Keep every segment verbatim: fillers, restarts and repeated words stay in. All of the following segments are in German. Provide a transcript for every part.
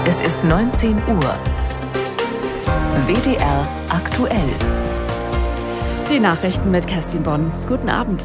Es ist neunzehn Uhr. W D R aktuell. Die Nachrichten mit Kerstin Bonn. Guten Abend.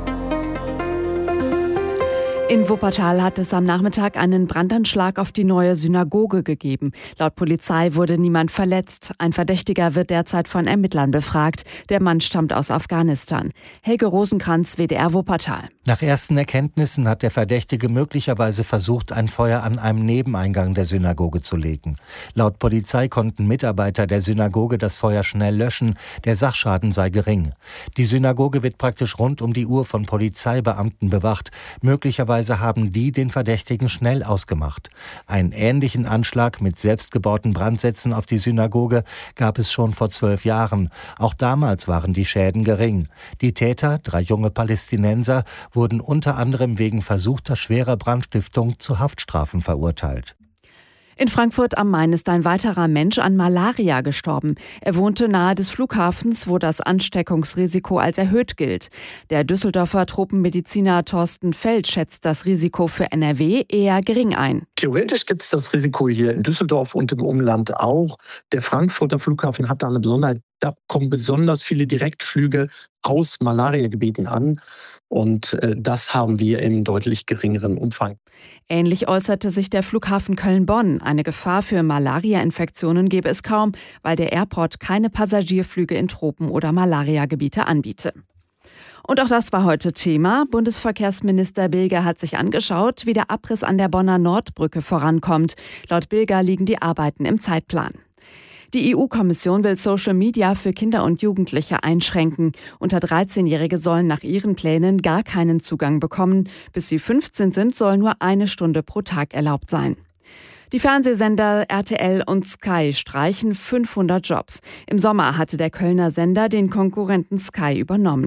In Wuppertal hat es am Nachmittag einen Brandanschlag auf die neue Synagoge gegeben. Laut Polizei wurde niemand verletzt. Ein Verdächtiger wird derzeit von Ermittlern befragt. Der Mann stammt aus Afghanistan. Helge Rosenkranz, W D R Wuppertal. Nach ersten Erkenntnissen hat der Verdächtige möglicherweise versucht, ein Feuer an einem Nebeneingang der Synagoge zu legen. Laut Polizei konnten Mitarbeiter der Synagoge das Feuer schnell löschen. Der Sachschaden sei gering. Die Synagoge wird praktisch rund um die Uhr von Polizeibeamten bewacht. Möglicherweise haben die den Verdächtigen schnell ausgemacht. Einen ähnlichen Anschlag mit selbstgebauten Brandsätzen auf die Synagoge gab es schon vor zwölf Jahren. Auch damals waren die Schäden gering. Die Täter, drei junge Palästinenser, wurden unter anderem wegen versuchter schwerer Brandstiftung zu Haftstrafen verurteilt. In Frankfurt am Main ist ein weiterer Mensch an Malaria gestorben. Er wohnte nahe des Flughafens, wo das Ansteckungsrisiko als erhöht gilt. Der Düsseldorfer Tropenmediziner Thorsten Feld schätzt das Risiko für N R W eher gering ein. Theoretisch gibt es das Risiko hier in Düsseldorf und im Umland auch. Der Frankfurter Flughafen hat da eine Besonderheit. Da kommen besonders viele Direktflüge aus Malariagebieten an. Und äh, das haben wir im deutlich geringeren Umfang. Ähnlich äußerte sich der Flughafen Köln-Bonn. Eine Gefahr für Malaria-Infektionen gäbe es kaum, weil der Airport keine Passagierflüge in Tropen- oder Malariagebiete anbiete. Und auch das war heute Thema. Bundesverkehrsminister Bilger hat sich angeschaut, wie der Abriss an der Bonner Nordbrücke vorankommt. Laut Bilger liegen die Arbeiten im Zeitplan. Die E U-Kommission will Social Media für Kinder und Jugendliche einschränken. Unter dreizehnjährige sollen nach ihren Plänen gar keinen Zugang bekommen. Bis sie fünfzehn sind, soll nur eine Stunde pro Tag erlaubt sein. Die Fernsehsender R T L und Sky streichen fünfhundert Jobs. Im Sommer hatte der Kölner Sender den Konkurrenten Sky übernommen.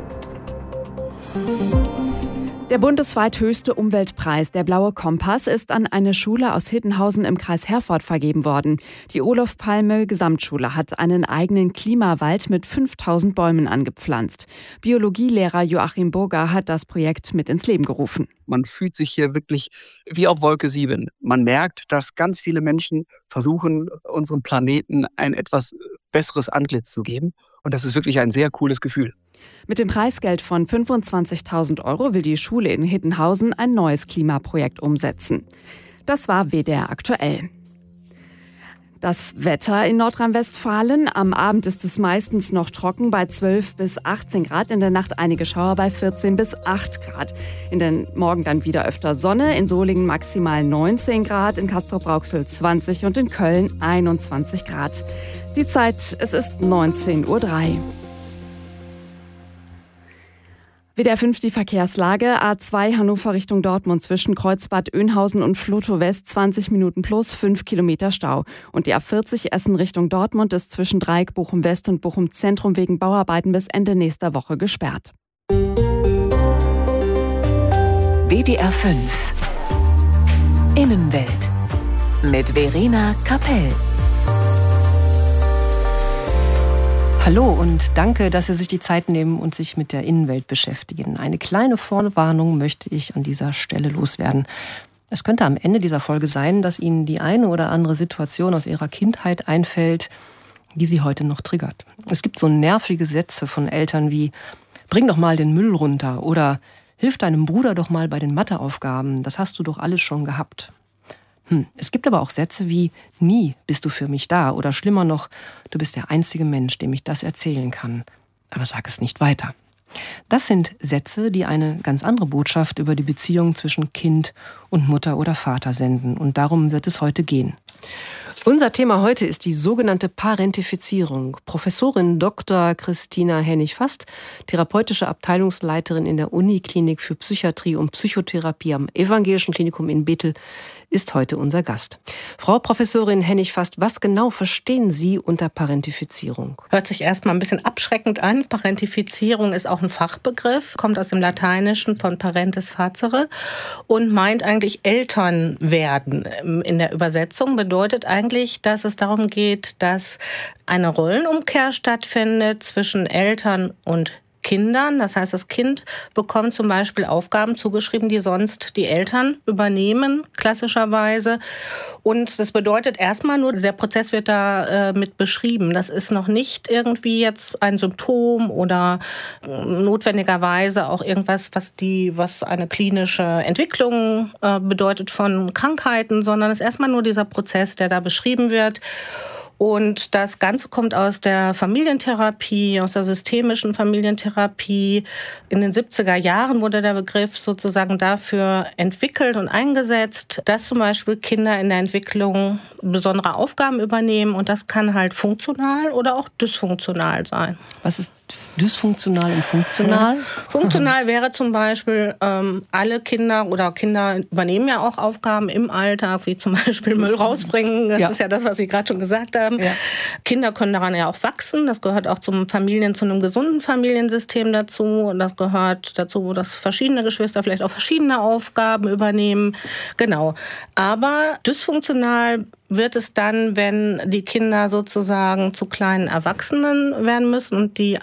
Der bundesweit höchste Umweltpreis, der Blaue Kompass, ist an eine Schule aus Hittenhausen im Kreis Herford vergeben worden. Die Olof Palme Gesamtschule hat einen eigenen Klimawald mit fünftausend Bäumen angepflanzt. Biologielehrer Joachim Burger hat das Projekt mit ins Leben gerufen. Man fühlt sich hier wirklich wie auf Wolke sieben. Man merkt, dass ganz viele Menschen versuchen, unserem Planeten ein etwas besseres Antlitz zu geben. Und das ist wirklich ein sehr cooles Gefühl. Mit dem Preisgeld von fünfundzwanzigtausend Euro will die Schule in Hittenhausen ein neues Klimaprojekt umsetzen. Das war W D R aktuell. Das Wetter in Nordrhein-Westfalen. Am Abend ist es meistens noch trocken bei zwölf bis achtzehn Grad. In der Nacht einige Schauer bei vierzehn bis acht Grad. In den Morgen dann wieder öfter Sonne. In Solingen maximal neunzehn Grad, in Castrop-Rauxel zwanzig und in Köln einundzwanzig Grad. Die Zeit, es ist neunzehn Uhr drei. W D R fünf die Verkehrslage. A zwei Hannover Richtung Dortmund zwischen Kreuzbad Oeynhausen und Flotow West zwanzig Minuten plus fünf Kilometer Stau. Und die A vierzig Essen Richtung Dortmund ist zwischen Dreieck Bochum West und Bochum Zentrum wegen Bauarbeiten bis Ende nächster Woche gesperrt. W D R fünf Innenwelt mit Verena Kapell. Hallo und danke, dass Sie sich die Zeit nehmen und sich mit der Innenwelt beschäftigen. Eine kleine Vorwarnung möchte ich an dieser Stelle loswerden. Es könnte am Ende dieser Folge sein, dass Ihnen die eine oder andere Situation aus Ihrer Kindheit einfällt, die Sie heute noch triggert. Es gibt so nervige Sätze von Eltern wie „Bring doch mal den Müll runter" oder „Hilf deinem Bruder doch mal bei den Matheaufgaben, das hast du doch alles schon gehabt." Hm. Es gibt aber auch Sätze wie „Nie bist du für mich da" oder schlimmer noch „Du bist der einzige Mensch, dem ich das erzählen kann, aber sag es nicht weiter." Das sind Sätze, die eine ganz andere Botschaft über die Beziehung zwischen Kind und Mutter oder Vater senden. Und darum wird es heute gehen. Unser Thema heute ist die sogenannte Parentifizierung. Professorin Doktor Christina Hennig-Fast, therapeutische Abteilungsleiterin in der Uniklinik für Psychiatrie und Psychotherapie am Evangelischen Klinikum in Bethel, ist heute unser Gast. Frau Professorin Hennig-Fast, was genau verstehen Sie unter Parentifizierung? Hört sich erstmal ein bisschen abschreckend an. Parentifizierung ist auch ein Fachbegriff, kommt aus dem Lateinischen von parentes facere und meint eigentlich Eltern werden. In der Übersetzung bedeutet eigentlich, dass es darum geht, dass eine Rollenumkehr stattfindet zwischen Eltern und Kindern. Das heißt, das Kind bekommt zum Beispiel Aufgaben zugeschrieben, die sonst die Eltern übernehmen, klassischerweise. Und das bedeutet erstmal nur, der Prozess wird da äh, mit beschrieben. Das ist noch nicht irgendwie jetzt ein Symptom oder äh, notwendigerweise auch irgendwas, was die, was eine klinische Entwicklung äh, bedeutet von Krankheiten, sondern es ist erstmal nur dieser Prozess, der da beschrieben wird. Und das Ganze kommt aus der Familientherapie, aus der systemischen Familientherapie. In den siebziger Jahren wurde der Begriff sozusagen dafür entwickelt und eingesetzt, dass zum Beispiel Kinder in der Entwicklung besondere Aufgaben übernehmen. Und das kann halt funktional oder auch dysfunktional sein. Was ist dysfunktional und funktional? Funktional wäre zum Beispiel, ähm, alle Kinder oder Kinder übernehmen ja auch Aufgaben im Alltag, wie zum Beispiel Müll rausbringen. Das ja. ist ja das, was Sie gerade schon gesagt haben. Ja. Kinder können daran ja auch wachsen. Das gehört auch zum Familien, zu einem gesunden Familiensystem dazu. Und das gehört dazu, dass verschiedene Geschwister vielleicht auch verschiedene Aufgaben übernehmen. Genau. Aber dysfunktional wird es dann, wenn die Kinder sozusagen zu kleinen Erwachsenen werden müssen und die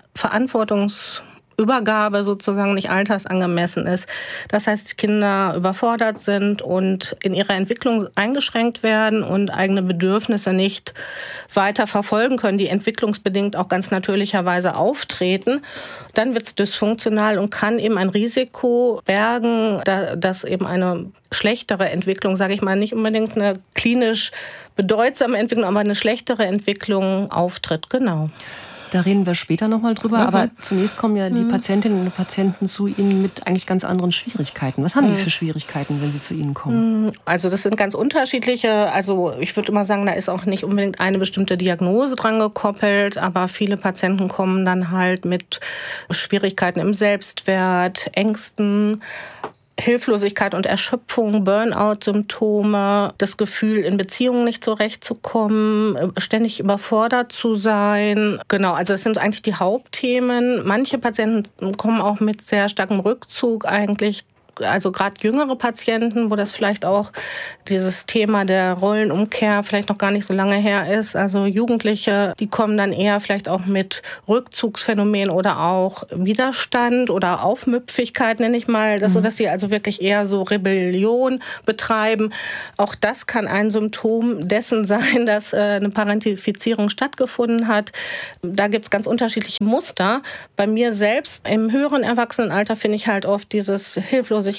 Verantwortungsübergabe sozusagen nicht altersangemessen ist. Das heißt, die Kinder überfordert sind und in ihrer Entwicklung eingeschränkt werden und eigene Bedürfnisse nicht weiter verfolgen können, die entwicklungsbedingt auch ganz natürlicherweise auftreten. Dann wird es dysfunktional und kann eben ein Risiko bergen, dass eben eine schlechtere Entwicklung, sage ich mal, nicht unbedingt eine klinisch bedeutsame Entwicklung, aber eine schlechtere Entwicklung auftritt. Genau. Da reden wir später nochmal drüber, mhm. aber zunächst kommen ja die Patientinnen und Patienten zu Ihnen mit eigentlich ganz anderen Schwierigkeiten. Was haben die für Schwierigkeiten, wenn sie zu Ihnen kommen? Also das sind ganz unterschiedliche, also ich würde immer sagen, da ist auch nicht unbedingt eine bestimmte Diagnose dran gekoppelt, aber viele Patienten kommen dann halt mit Schwierigkeiten im Selbstwert, Ängsten, Hilflosigkeit und Erschöpfung, Burnout-Symptome, das Gefühl, in Beziehungen nicht zurechtzukommen, ständig überfordert zu sein. Genau, also das sind eigentlich die Hauptthemen. Manche Patienten kommen auch mit sehr starkem Rückzug eigentlich. Also gerade jüngere Patienten, wo das vielleicht auch dieses Thema der Rollenumkehr vielleicht noch gar nicht so lange her ist. Also Jugendliche, die kommen dann eher vielleicht auch mit Rückzugsphänomen oder auch Widerstand oder Aufmüpfigkeit, nenne ich mal, das, mhm. sodass sie also wirklich eher so Rebellion betreiben. Auch das kann ein Symptom dessen sein, dass eine Parentifizierung stattgefunden hat. Da gibt es ganz unterschiedliche Muster. Bei mir selbst im höheren Erwachsenenalter finde ich halt oft dieses Hilflosigkeit,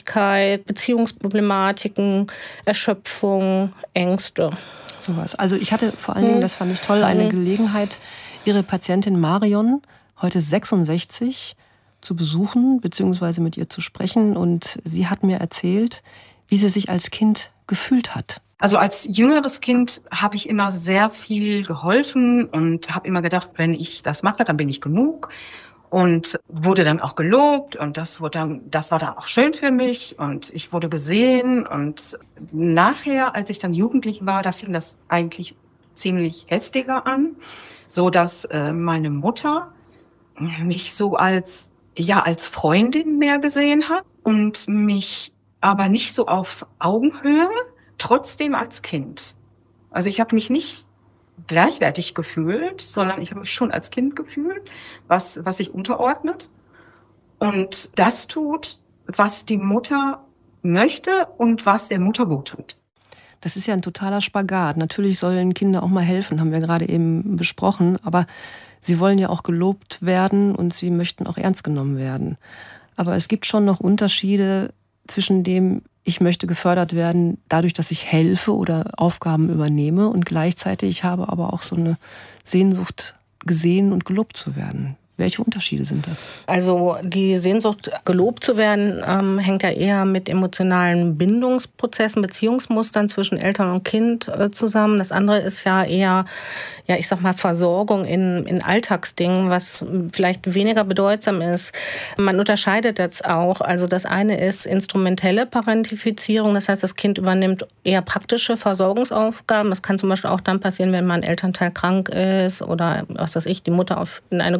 Beziehungsproblematiken, Erschöpfung, Ängste. Sowas. Also ich hatte vor allen Dingen, das fand ich toll, eine Gelegenheit, Ihre Patientin Marion, heute sechsundsechzig, zu besuchen bzw. mit ihr zu sprechen. Und sie hat mir erzählt, wie sie sich als Kind gefühlt hat. Also als jüngeres Kind habe ich immer sehr viel geholfen und habe immer gedacht, wenn ich das mache, dann bin ich genug. Und wurde dann auch gelobt und das wurde dann, das war dann auch schön für mich und ich wurde gesehen. Und nachher, als ich dann jugendlich war, da fing das eigentlich ziemlich heftiger an, so dass äh, meine Mutter mich so als ja als Freundin mehr gesehen hat und mich aber nicht so auf Augenhöhe, trotzdem als Kind. Also ich habe mich nicht gleichwertig gefühlt, sondern ich habe mich schon als Kind gefühlt, was, was sich unterordnet und das tut, was die Mutter möchte und was der Mutter gut tut. Das ist ja ein totaler Spagat. Natürlich sollen Kinder auch mal helfen, haben wir gerade eben besprochen, aber sie wollen ja auch gelobt werden und sie möchten auch ernst genommen werden. Aber es gibt schon noch Unterschiede zwischen dem, ich möchte gefördert werden dadurch, dass ich helfe oder Aufgaben übernehme und gleichzeitig habe aber auch so eine Sehnsucht, gesehen und gelobt zu werden. Welche Unterschiede sind das? Also die Sehnsucht, gelobt zu werden, ähm, hängt ja eher mit emotionalen Bindungsprozessen, Beziehungsmustern zwischen Eltern und Kind äh, zusammen. Das andere ist ja eher, ja, ich sag mal, Versorgung in, in Alltagsdingen, was vielleicht weniger bedeutsam ist. Man unterscheidet das auch. Also das eine ist instrumentelle Parentifizierung. Das heißt, das Kind übernimmt eher praktische Versorgungsaufgaben. Das kann zum Beispiel auch dann passieren, wenn mal ein Elternteil krank ist oder, was weiß ich, die Mutter auf, in eine Kur muss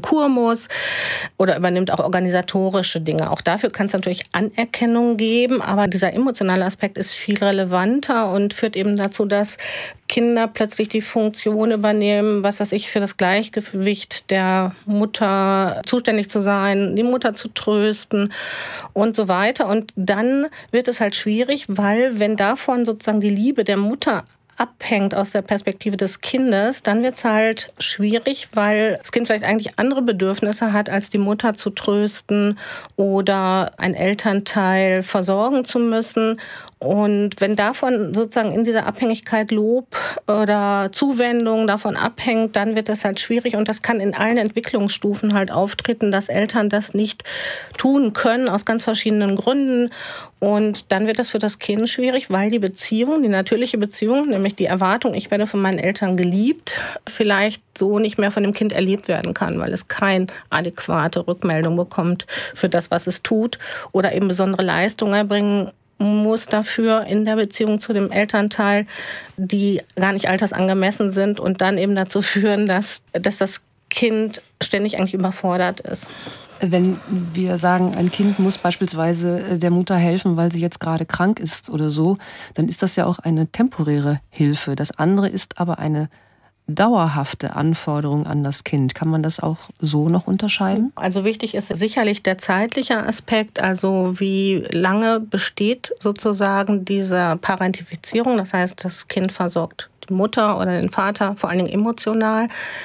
Haus oder übernimmt auch organisatorische Dinge. Auch dafür kann es natürlich Anerkennung geben, aber dieser emotionale Aspekt ist viel relevanter und führt eben dazu, dass Kinder plötzlich die Funktion übernehmen, was weiß ich, für das Gleichgewicht der Mutter zuständig zu sein, die Mutter zu trösten und so weiter. Und dann wird es halt schwierig, weil wenn davon sozusagen die Liebe der Mutter abhängt aus der Perspektive des Kindes, dann wird es halt schwierig, weil das Kind vielleicht eigentlich andere Bedürfnisse hat, als die Mutter zu trösten oder ein Elternteil versorgen zu müssen. Und wenn davon sozusagen in dieser Abhängigkeit Lob oder Zuwendung davon abhängt, dann wird das halt schwierig. Und das kann in allen Entwicklungsstufen halt auftreten, dass Eltern das nicht tun können, aus ganz verschiedenen Gründen. Und dann wird das für das Kind schwierig, weil die Beziehung, die natürliche Beziehung, nämlich die Erwartung, ich werde von meinen Eltern geliebt, vielleicht so nicht mehr von dem Kind erlebt werden kann, weil es keine adäquate Rückmeldung bekommt für das, was es tut oder eben besondere Leistungen erbringen muss dafür in der Beziehung zu dem Elternteil, die gar nicht altersangemessen sind und dann eben dazu führen, dass, dass das Kind ständig eigentlich überfordert ist. Wenn wir sagen, ein Kind muss beispielsweise der Mutter helfen, weil sie jetzt gerade krank ist oder so, dann ist das ja auch eine temporäre Hilfe. Das andere ist aber eine dauerhafte Anforderung an das Kind. Kann man das auch so noch unterscheiden? Also wichtig ist sicherlich der zeitliche Aspekt, also wie lange besteht sozusagen diese Parentifizierung, das heißt, das Kind versorgt die Mutter oder den Vater, vor allen Dingen emotional.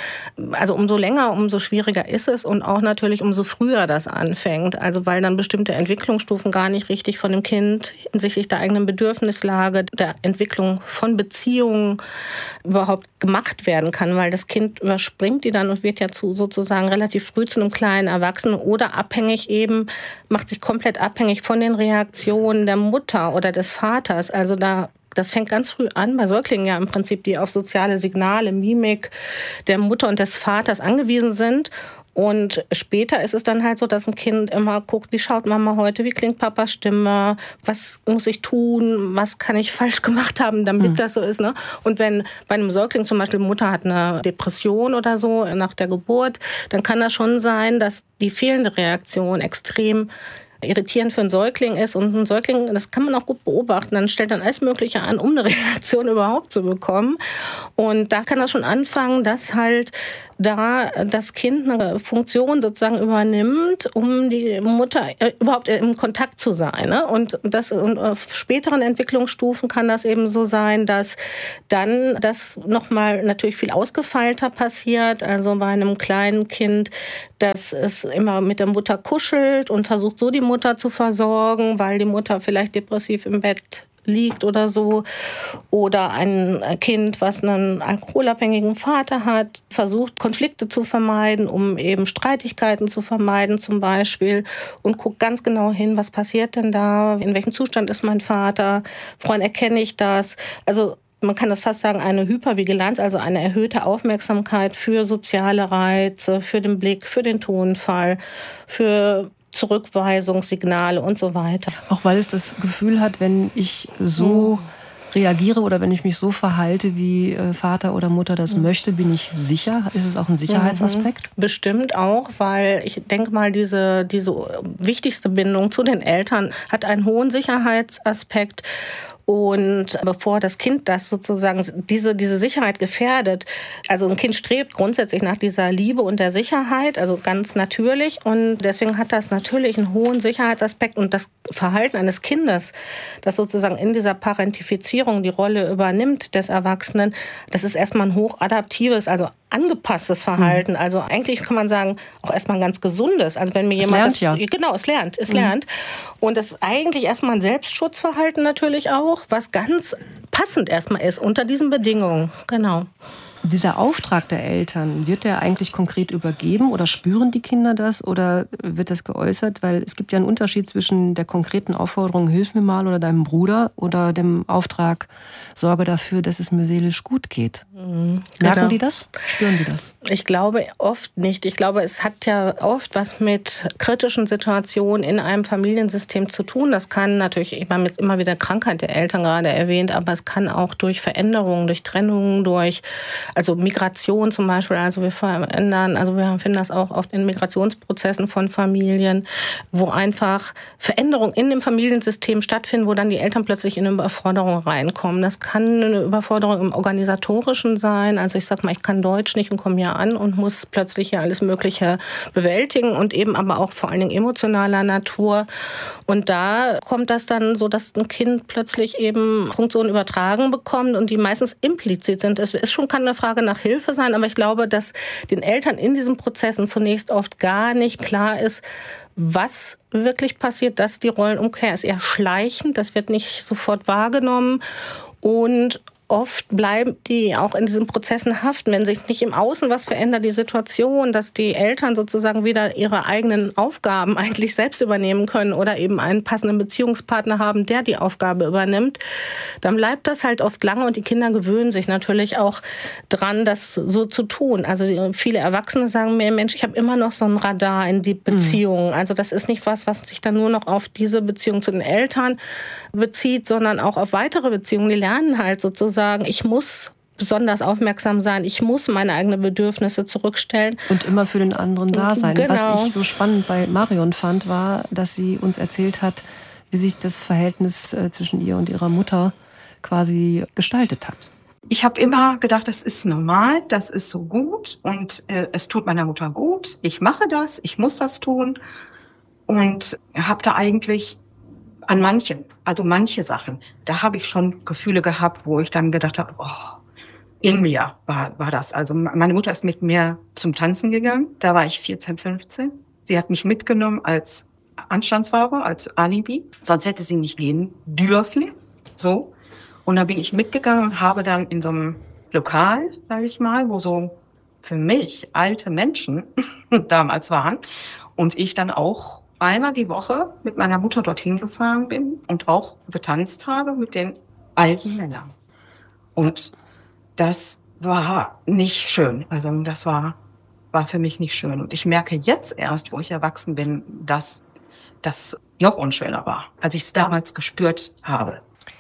Also umso länger, umso schwieriger ist es und auch natürlich umso früher das anfängt. Also weil dann bestimmte Entwicklungsstufen gar nicht richtig von dem Kind hinsichtlich der eigenen Bedürfnislage, der Entwicklung von Beziehungen überhaupt gemacht werden kann, weil das Kind überspringt die dann und wird ja zu sozusagen relativ früh zu einem kleinen Erwachsenen oder abhängig eben, macht sich komplett abhängig von den Reaktionen der Mutter oder des Vaters. Also da Das fängt ganz früh an, bei Säuglingen ja im Prinzip, die auf soziale Signale, Mimik der Mutter und des Vaters angewiesen sind. Und später ist es dann halt so, dass ein Kind immer guckt, wie schaut Mama heute, wie klingt Papas Stimme, was muss ich tun, was kann ich falsch gemacht haben, damit mhm. das so ist. Ne? Und wenn bei einem Säugling zum Beispiel die Mutter hat eine Depression oder so nach der Geburt, dann kann das schon sein, dass die fehlende Reaktion extrem irritierend für einen Säugling ist. Und ein Säugling, das kann man auch gut beobachten, dann stellt dann alles Mögliche an, um eine Reaktion überhaupt zu bekommen. Und da kann das schon anfangen, dass halt da das Kind eine Funktion sozusagen übernimmt, um die Mutter äh, überhaupt im Kontakt zu sein. Ne? Und, das, und auf späteren Entwicklungsstufen kann das eben so sein, dass dann das nochmal natürlich viel ausgefeilter passiert. Also bei einem kleinen Kind, dass es immer mit der Mutter kuschelt und versucht so die Mutter zu versorgen, weil die Mutter vielleicht depressiv im Bett liegt oder so. Oder ein Kind, was einen alkoholabhängigen Vater hat, versucht Konflikte zu vermeiden, um eben Streitigkeiten zu vermeiden zum Beispiel und guckt ganz genau hin, was passiert denn da, in welchem Zustand ist mein Vater, woran erkenne ich das. Also man kann das fast sagen, eine Hypervigilanz, also eine erhöhte Aufmerksamkeit für soziale Reize, für den Blick, für den Tonfall, für Zurückweisungssignale und so weiter. Auch weil es das Gefühl hat, wenn ich so reagiere oder wenn ich mich so verhalte, wie Vater oder Mutter das mhm. möchte, bin ich sicher? Ist es auch ein Sicherheitsaspekt? Mhm. Bestimmt auch, weil ich denke mal, diese, diese wichtigste Bindung zu den Eltern hat einen hohen Sicherheitsaspekt. Und bevor das Kind das sozusagen, diese, diese Sicherheit gefährdet, also ein Kind strebt grundsätzlich nach dieser Liebe und der Sicherheit, also ganz natürlich. Und deswegen hat das natürlich einen hohen Sicherheitsaspekt. Und das Verhalten eines Kindes, das sozusagen in dieser Parentifizierung die Rolle übernimmt des Erwachsenen, das ist erstmal ein hochadaptives, also angepasstes Verhalten. Mhm. Also eigentlich kann man sagen, auch erstmal ein ganz gesundes. Also wenn mir es jemand lernt, das, ja. Genau, es lernt, es mhm. lernt. Und das ist eigentlich erstmal ein Selbstschutzverhalten natürlich auch, was ganz passend erstmal ist unter diesen Bedingungen. Genau. Dieser Auftrag der Eltern, wird der eigentlich konkret übergeben oder spüren die Kinder das oder wird das geäußert? Weil es gibt ja einen Unterschied zwischen der konkreten Aufforderung, hilf mir mal oder deinem Bruder oder dem Auftrag, sorge dafür, dass es mir seelisch gut geht. Mhm, Merken genau. die das? Spüren die das? Ich glaube oft nicht. Ich glaube, es hat ja oft was mit kritischen Situationen in einem Familiensystem zu tun. Das kann natürlich, ich habe jetzt immer wieder Krankheit der Eltern gerade erwähnt, aber es kann auch durch Veränderungen, durch Trennungen, durch Also Migration zum Beispiel, also wir verändern, also wir finden das auch oft in Migrationsprozessen von Familien, wo einfach Veränderungen in dem Familiensystem stattfinden, wo dann die Eltern plötzlich in eine Überforderung reinkommen. Das kann eine Überforderung im Organisatorischen sein. Also ich sag mal, ich kann Deutsch nicht und komme hier an und muss plötzlich hier alles Mögliche bewältigen und eben aber auch vor allen Dingen emotionaler Natur. Und da kommt das dann so, dass ein Kind plötzlich eben Funktionen übertragen bekommt und die meistens implizit sind. Es ist schon, kann eine Frage nach Hilfe sein, aber ich glaube, dass den Eltern in diesen Prozessen zunächst oft gar nicht klar ist, was wirklich passiert, dass die Rollenumkehr ist eher schleichend, das wird nicht sofort wahrgenommen und oft bleiben die auch in diesen Prozessen haften, wenn sich nicht im Außen was verändert, die Situation, dass die Eltern sozusagen wieder ihre eigenen Aufgaben eigentlich selbst übernehmen können oder eben einen passenden Beziehungspartner haben, der die Aufgabe übernimmt, dann bleibt das halt oft lange und die Kinder gewöhnen sich natürlich auch dran, das so zu tun. Also viele Erwachsene sagen mir, Mensch, ich habe immer noch so ein Radar in die Beziehung. Mhm. Also das ist nicht was, was sich dann nur noch auf diese Beziehung zu den Eltern bezieht, sondern auch auf weitere Beziehungen. Die lernen halt sozusagen, sagen, ich muss besonders aufmerksam sein, ich muss meine eigenen Bedürfnisse zurückstellen. Und immer für den anderen da sein. Genau. Was ich so spannend bei Marion fand, war, dass sie uns erzählt hat, wie sich das Verhältnis zwischen ihr und ihrer Mutter quasi gestaltet hat. Ich habe immer gedacht, das ist normal, das ist so gut und äh, es tut meiner Mutter gut. Ich mache das, ich muss das tun und habe da eigentlich an manchen, also manche Sachen, da habe ich schon Gefühle gehabt, wo ich dann gedacht habe, oh, in mir war, war das. Also meine Mutter ist mit mir zum Tanzen gegangen, da war ich vierzehn, fünfzehn. Sie hat mich mitgenommen als Anstandsware, als Alibi, sonst hätte sie nicht gehen dürfen, so. Und da bin ich mitgegangen und habe dann in so einem Lokal, sage ich mal, wo so für mich alte Menschen damals waren und ich dann auch einmal die Woche mit meiner Mutter dorthin gefahren bin und auch getanzt habe mit den alten Männern. Und das war nicht schön. Also das war, war für mich nicht schön. Und ich merke jetzt erst, wo ich erwachsen bin, dass das noch unschöner war, als ich es damals gespürt habe.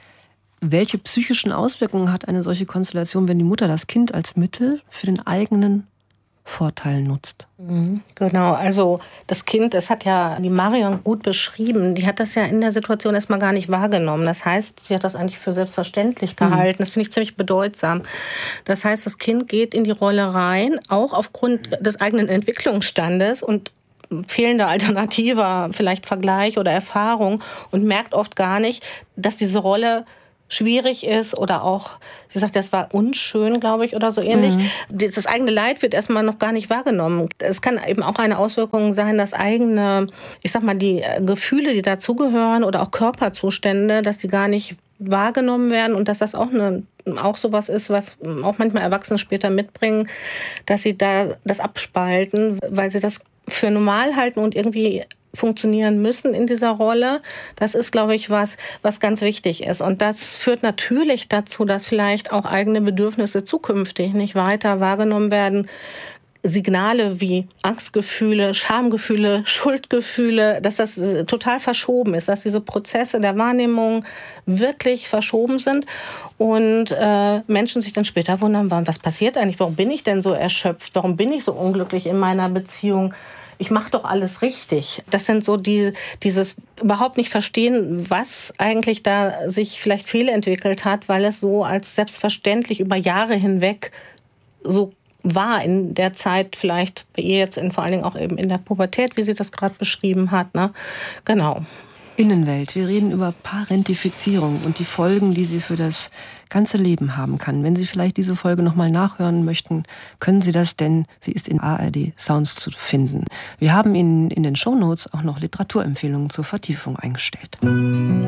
Welche psychischen Auswirkungen hat eine solche Konstellation, wenn die Mutter das Kind als Mittel für den eigenen Vorteil nutzt? Genau, also das Kind, das hat ja die Marion gut beschrieben, die hat das ja in der Situation erstmal gar nicht wahrgenommen. Das heißt, sie hat das eigentlich für selbstverständlich gehalten. Das finde ich ziemlich bedeutsam. Das heißt, das Kind geht in die Rolle rein, auch aufgrund des eigenen Entwicklungsstandes und fehlender alternativer vielleicht Vergleich oder Erfahrung und merkt oft gar nicht, dass diese Rolle schwierig ist oder auch, sie sagt, das war unschön, glaube ich, oder so ähnlich. Mhm. Das eigene Leid wird erstmal noch gar nicht wahrgenommen. Es kann eben auch eine Auswirkung sein, dass eigene, ich sag mal, die Gefühle, die dazugehören oder auch Körperzustände, dass die gar nicht wahrgenommen werden und dass das auch eine, auch sowas ist, was auch manchmal Erwachsene später mitbringen, dass sie da das abspalten, weil sie das für normal halten und irgendwie funktionieren müssen in dieser Rolle. Das ist, glaube ich, was, was ganz wichtig ist. Und das führt natürlich dazu, dass vielleicht auch eigene Bedürfnisse zukünftig nicht weiter wahrgenommen werden. Signale wie Angstgefühle, Schamgefühle, Schuldgefühle, dass das total verschoben ist, dass diese Prozesse der Wahrnehmung wirklich verschoben sind und äh, Menschen sich dann später wundern, was passiert eigentlich? Warum bin ich denn so erschöpft? Warum bin ich so unglücklich in meiner Beziehung? Ich mache doch alles richtig. Das sind so die, dieses überhaupt nicht verstehen, was eigentlich da sich vielleicht fehlentwickelt hat, weil es so als selbstverständlich über Jahre hinweg so war in der Zeit, vielleicht bei ihr jetzt in, vor allen Dingen auch eben in der Pubertät, wie sie das gerade beschrieben hat. Ne? Genau. Innenwelt. Wir reden über Parentifizierung und die Folgen, die sie für das ganze Leben haben kann. Wenn Sie vielleicht diese Folge nochmal nachhören möchten, können Sie das, denn sie ist in A R D Sounds zu finden. Wir haben Ihnen in den Shownotes auch noch Literaturempfehlungen zur Vertiefung eingestellt.